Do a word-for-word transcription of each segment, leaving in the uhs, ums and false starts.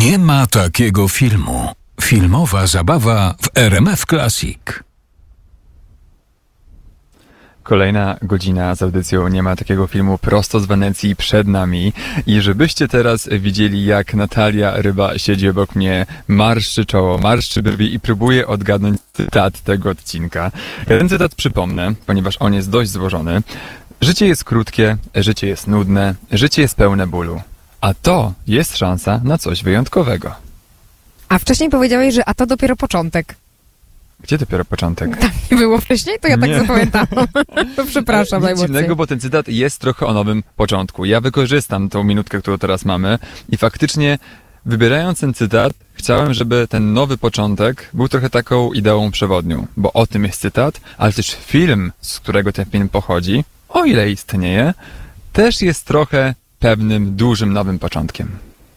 Nie ma takiego filmu. Filmowa zabawa w R M F Classic. Kolejna godzina z audycją Nie ma takiego filmu prosto z Wenecji przed nami i żebyście teraz widzieli, jak Natalia Ryba siedzi obok mnie, marszczy czoło, marszczy brwi i próbuje odgadnąć cytat tego odcinka. Ja ten cytat przypomnę, ponieważ on jest dość złożony. Życie jest krótkie, życie jest nudne, życie jest pełne bólu. A to jest szansa na coś wyjątkowego. A wcześniej powiedziałeś, że a to dopiero początek. Gdzie dopiero początek? Tak nie było wcześniej? To ja tak Nie. zapamiętałam. To przepraszam Nic najmocniej. dziwnego, bo ten cytat jest trochę o nowym początku. Ja wykorzystam tą minutkę, którą teraz mamy i faktycznie wybierając ten cytat, chciałem, żeby ten nowy początek był trochę taką ideą przewodnią, bo o tym jest cytat, ale też film, z którego ten film pochodzi, o ile istnieje, też jest trochę pewnym, dużym, nowym początkiem.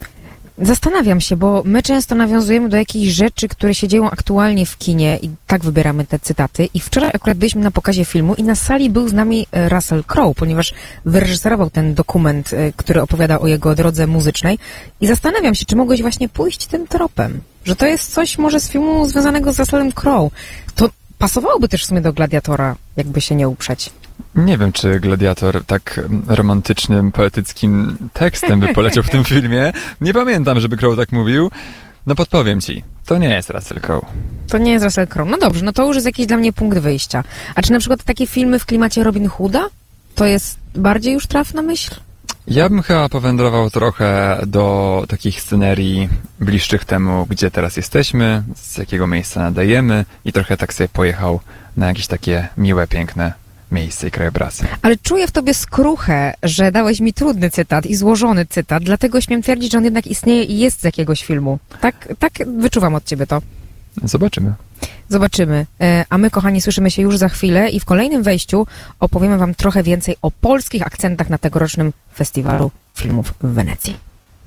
Zastanawiam się, bo my często nawiązujemy do jakichś rzeczy, które się dzieją aktualnie w kinie i tak wybieramy te cytaty. I wczoraj akurat byliśmy na pokazie filmu i na sali był z nami Russell Crowe, ponieważ wyreżyserował ten dokument, który opowiada o jego drodze muzycznej. I zastanawiam się, czy mogłeś właśnie pójść tym tropem, że to jest coś może z filmu związanego z Russellem Crowe. To pasowałoby też w sumie do Gladiatora, jakby się nie uprzeć. Nie wiem, czy Gladiator tak romantycznym, poetyckim tekstem by poleciał w tym filmie. Nie pamiętam, żeby Crowe tak mówił. No podpowiem ci, to nie jest Russell Crowe. To nie jest Russell Crowe. No dobrze, no to już jest jakiś dla mnie punkt wyjścia. A czy na przykład takie filmy w klimacie Robin Hooda? To jest bardziej już trafna myśl? Ja bym chyba powędrował trochę do takich scenerii bliższych temu, gdzie teraz jesteśmy, z jakiego miejsca nadajemy i trochę tak sobie pojechał na jakieś takie miłe, piękne miejsce i krajobrazy. Ale czuję w tobie skruchę, że dałeś mi trudny cytat i złożony cytat, dlatego śmiem twierdzić, że on jednak istnieje i jest z jakiegoś filmu. Tak, tak wyczuwam od ciebie to. Zobaczymy. Zobaczymy. A my, kochani, słyszymy się już za chwilę i w kolejnym wejściu opowiemy wam trochę więcej o polskich akcentach na tegorocznym festiwalu filmów w Wenecji.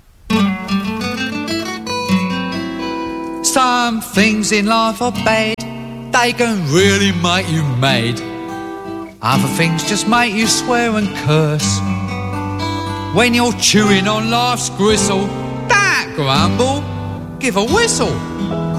Some things in life are bad. They can really make you mad. Other things just make you swear and curse. When you're chewing on life's gristle, don't grumble, give a whistle.